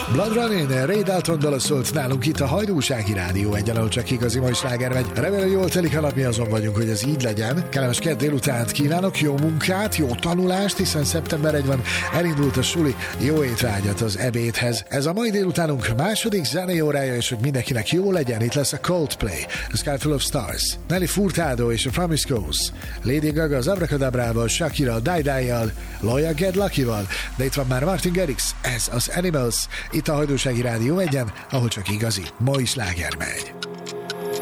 Blood Running, Ray Dalton dala szólt nálunk itt a Hajdúsági Rádió egyen, ahol csak igazi mai sláger megy. Remélem jól telik a nap, mi azon vagyunk, hogy ez így legyen. Kellemes kedd délutánt kívánok, jó munkát, jó tanulást, hiszen szeptember 1 van, elindult a suli, jó étvágyat az ebédhez. Ez a mai délutánunk második zenei órája, és hogy mindenkinek jó legyen, itt lesz a Coldplay, a Sky Full of Stars, Nelly Furtado és a Promiscuous, Lady Gaga az Abracadabrával, Shakira a Die-Die-jal, Loya Get Lucky-val, de itt van már Martin Garrix, ez az Animals, itt a Hajdúsági Rádió egyen, ahol csak igazi mai sláger megy.